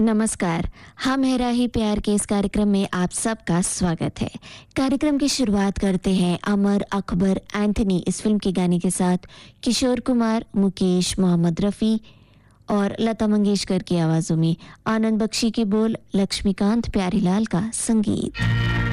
नमस्कार। हम है राही प्यार के इस कार्यक्रम में आप सबका स्वागत है। कार्यक्रम की शुरुआत करते हैं अमर अकबर एंथनी इस फिल्म के गाने के साथ। किशोर कुमार, मुकेश, मोहम्मद रफ़ी और लता मंगेशकर की आवाज़ों में। आनंद बख्शी के बोल, लक्ष्मीकांत प्यारीलाल का संगीत।